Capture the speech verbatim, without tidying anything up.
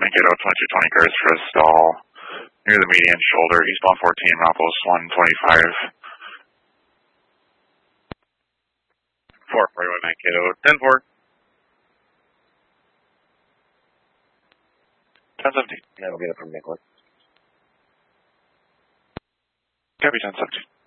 Mankato twenty-two twenty cars for a stall near the median shoulder, eastbound fourteen, Rompos one twenty-five. four forty-one Mankato, ten four. ten seventeen. Yeah, we'll get it from Nicholas. Copy ten seventeen.